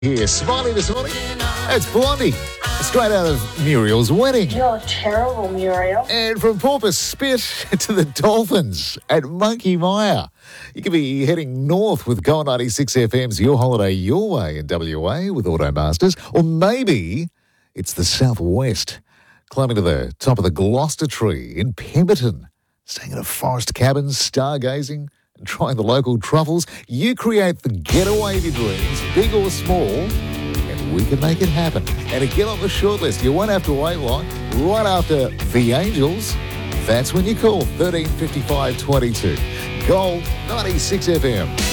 Here, Smiley this morning. It's Blondie. Straight out of Muriel's wedding. You're terrible, Muriel. And from Porpoise Spit to the Dolphins at Monkey Mia. You could be heading north with Gold 96 FM's Your Holiday Your Way in WA with Automasters. Or maybe it's the southwest, climbing to the top of the Gloucester Tree in Pemberton, staying in a forest cabin, stargazing, and trying the local truffles. You create the getaway of your dreams, big or small, and we can make it happen. And to get on the shortlist, you won't have to wait long. Right after The Angels, that's when you call 135522. Gold 96 FM.